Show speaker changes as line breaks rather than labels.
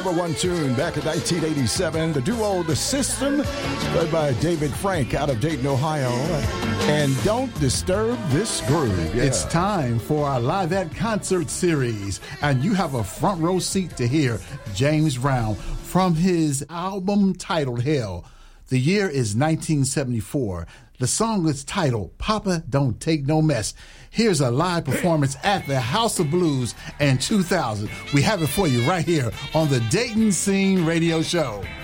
number one tune back in 1987. The duo The System, led by David Frank out of Dayton, Ohio. And Don't Disturb This Groove. Yeah.
It's time for our Live at Concert series. And you have a front row seat to hear James Brown from his album titled Hell. The year is 1974. The song is titled Papa Don't Take No Mess. Here's a live performance at the House of Blues in 2000. We have it for you right here on the Dayton Scene Radio Show.